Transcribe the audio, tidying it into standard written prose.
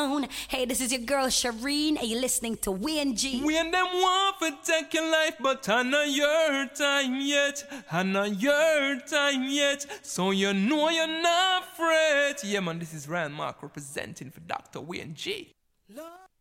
Hey, this is your girl Shireen, and you're listening to Wayne G. When them want to take your life, but I know your time yet. I know your time yet. So you know you're not afraid. Yeah, man, this is Ryan Mark representing for Dr. Wayne G. Love.